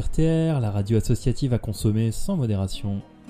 RTR, la radio associative à consommer sans modération.